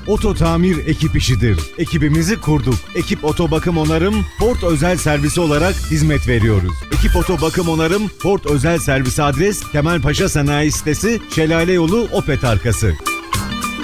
Oto tamir ekip işidir. Ekibimizi kurduk. Ekip Oto Bakım Onarım, Ford Özel Servisi olarak hizmet veriyoruz. Ekip Oto Bakım Onarım, Ford Özel Servisi adres Kemalpaşa Sanayi Sitesi, Şelale Yolu, Opet arkası.